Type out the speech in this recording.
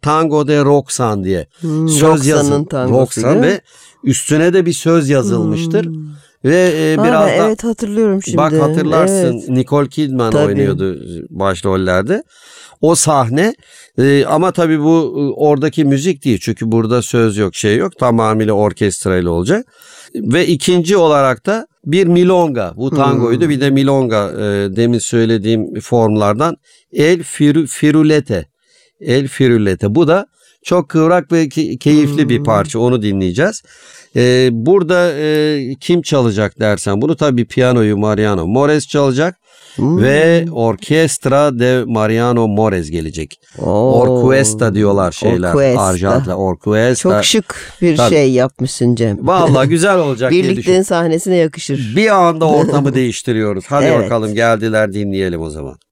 Tango de Roxanne diye söz Roxanne'ın tangosu, Roxanne ve üstüne de bir söz yazılmıştır. Ve biraz da evet, hatırlıyorum şimdi. bak hatırlarsın, Evet. Nicole Kidman Tabii. oynuyordu başrollerde. O sahne ama tabii bu oradaki müzik değil, çünkü burada söz yok, şey yok, tamamıyla orkestrayla olacak. Ve ikinci olarak da bir milonga, bu tangoydu, bir de milonga, demin söylediğim formlardan El Firulete. El Firulete, bu da çok kıvrak ve keyifli bir parça, onu dinleyeceğiz. Burada kim çalacak dersen bunu, tabii piyanoyu Mariano Mores çalacak ve Orkestra de Mariano Mores gelecek. Orquesta diyorlar şeyler, Arjantin'de Orquesta. Çok şık bir şey yapmışsın Cem. Vallahi güzel olacak diye Birliktenin düşünüyorum. sahnesine yakışır. Bir anda ortamı değiştiriyoruz. Hadi Evet. bakalım, geldiler, dinleyelim o zaman.